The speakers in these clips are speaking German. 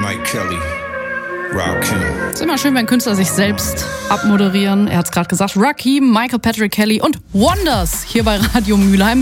Mike Kelly, Rakim. Es ist immer schön, wenn Künstler sich selbst abmoderieren. Er hat es gerade gesagt. Rakim, Michael Patrick Kelly und Wonders hier bei Radio Mülheim.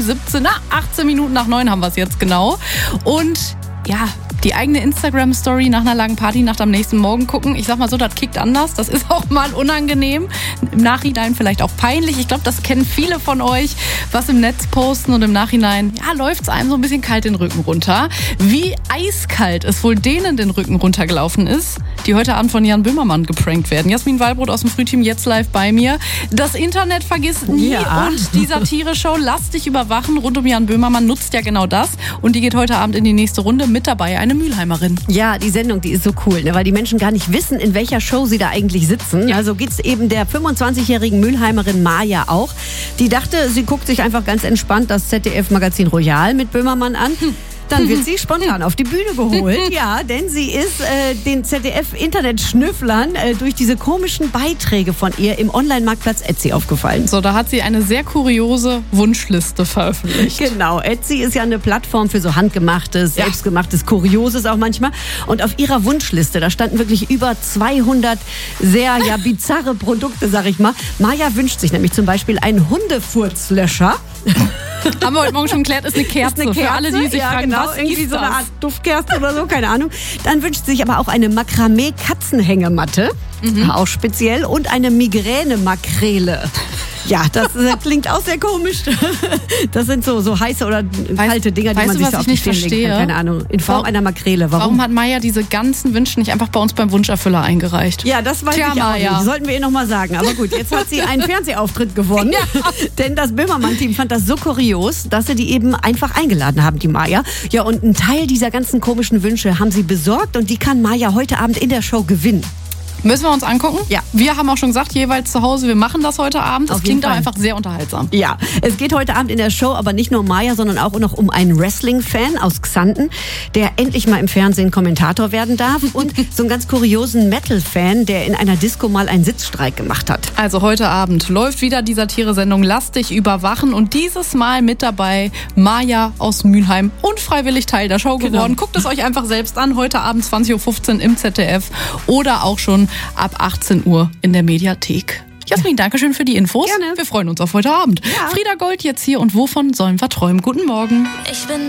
18 Minuten nach 9 haben wir es jetzt genau. Und ja, die eigene Instagram-Story nach einer langen Partynacht am nächsten Morgen gucken. Ich sag mal so, das kickt anders. Das ist auch mal unangenehm. Im Nachhinein vielleicht auch peinlich. Ich glaube, das kennen viele von euch, was im Netz posten und im Nachhinein, ja, läuft's einem so ein bisschen kalt den Rücken runter. Wie eiskalt es wohl denen den Rücken runtergelaufen ist, die heute Abend von Jan Böhmermann geprankt werden. Jasmin Wallbrot aus dem Frühteam jetzt live bei mir. Das Internet vergisst nie und die Satire-Show Lass dich überwachen rund um Jan Böhmermann nutzt ja genau das. Und die geht heute Abend in die nächste Runde. Mit dabei eine Mülheimerin. Ja, die Sendung, die ist so cool, ne, weil die Menschen gar nicht wissen, in welcher Show sie da eigentlich sitzen. Ja. Also geht's eben der 25-jährigen Mülheimerin Maja auch. Die dachte, sie guckt sich einfach ganz entspannt das ZDF-Magazin Royal mit Böhmermann an. Dann wird sie spontan auf die Bühne geholt. Ja, denn sie ist den ZDF-Internet-Schnüfflern durch diese komischen Beiträge von ihr im Online-Marktplatz Etsy aufgefallen. So, da hat sie eine sehr kuriose Wunschliste veröffentlicht. Genau, Etsy ist ja eine Plattform für so handgemachtes, selbstgemachtes, Kurioses auch manchmal. Und auf ihrer Wunschliste, da standen wirklich über 200 sehr bizarre Produkte, sag ich mal. Maja wünscht sich nämlich zum Beispiel einen Hundefurzlöscher. Haben wir heute Morgen schon geklärt, ist eine Kerze. Für alle, die sich fragen, genau, was irgendwie ist so eine das? Art Duftkerze oder so, keine Ahnung. Dann wünscht sie sich aber auch eine Makramee-Katzenhängematte, auch speziell, und eine Migräne-Makrele. Ja, das klingt auch sehr komisch. Das sind so heiße oder kalte Dinger, die man sich so auf die Stirn legen kann. Keine Ahnung. In Form einer Makrele. Warum hat Maja diese ganzen Wünsche nicht einfach bei uns beim Wunscherfüller eingereicht? Ja, das weiß ich auch nicht. Sollten wir ihr noch mal sagen. Aber gut, jetzt hat sie einen Fernsehauftritt gewonnen. Ja. Denn das Böhmermann-Team fand das so kurios, dass sie die eben einfach eingeladen haben, die Maja. Ja, und einen Teil dieser ganzen komischen Wünsche haben sie besorgt und die kann Maja heute Abend in der Show gewinnen. Müssen wir uns angucken? Ja. Wir haben auch schon gesagt, jeweils zu Hause, wir machen das heute Abend. Das klingt auch einfach sehr unterhaltsam. Ja, es geht heute Abend in der Show aber nicht nur um Maja, sondern auch noch um einen Wrestling-Fan aus Xanten, der endlich mal im Fernsehen Kommentator werden darf und so einen ganz kuriosen Metal-Fan, der in einer Disco mal einen Sitzstreik gemacht hat. Also heute Abend läuft wieder die Satire-Sendung Lass dich überwachen und dieses Mal mit dabei Maja aus Mülheim, unfreiwillig Teil der Show geworden. Guckt es euch einfach selbst an, heute Abend 20.15 Uhr im ZDF oder auch schon ab 18 Uhr in der Mediathek. Jasmin, danke schön für die Infos. Gerne. Wir freuen uns auf heute Abend. Ja. Frieda Gold jetzt hier und wovon sollen wir träumen? Guten Morgen.